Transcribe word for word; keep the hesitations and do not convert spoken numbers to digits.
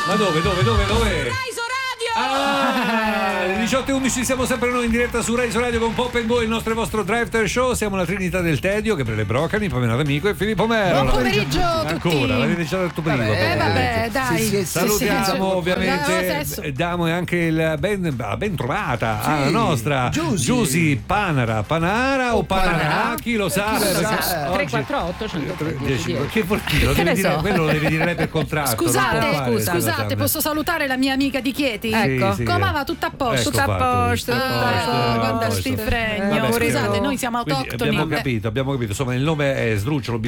Ma dove, dove, dove, dove? Raiso Radio! Ah, alle diciotto e undici siamo sempre noi in diretta su Raiso Radio con Pop and Go, il nostro e vostro drive time show. Siamo la Trinità del Tedio, Gabriele Brocani, Pamela D'Amico e Filippo Merlo. Buon pomeriggio a tutti. Ancora, l'avete già detto prima. Eh vabbè, dai. Sì, sì, Salutiamo sì, sì, sì. ovviamente, Dai, diamo anche il ben, ben trovata Sì, alla nostra Giusy. Giusy Panara, Panara o O Panara, Panara. chi lo sa? Chi lo Perché sa? oggi- tre quattro otto centodieci. Che vuol dire? Lo Che devi ne dire, so? quello lo devi dire lei per contratto. Scusate, non può fare scusa, questa scusate, cosa. posso salutare la mia amica di Chieti? Ecco. Sì, sì. Come va? Tutto a posto? Ecco Tutto a fatto, posto, tutto a tutto a posto, posto. tutto a Guarda posto. sti fregni. Vabbè, Scusate, scherzo. noi siamo Quindi autoctoni. abbiamo capito, abbiamo capito. Insomma, il nome è sdrucciolo.